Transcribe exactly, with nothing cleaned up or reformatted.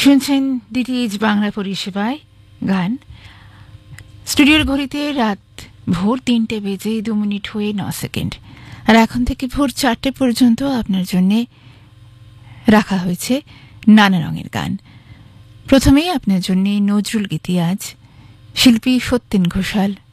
শুনছেন ডিটিএইচ বাংলা পরিষেবায় গান। স্টুডিওর ঘড়িতে রাত ভোর তিনটে বেজে দু মিনিট হয়ে ন সেকেন্ড, আর এখন থেকে ভোর চারটে পর্যন্ত আপনার জন্যে রাখা হয়েছে নানা রঙের গান। প্রথমেই আপনার জন্যে নজরুল গীতি। আজ শিল্পী সত্যেন ঘোষাল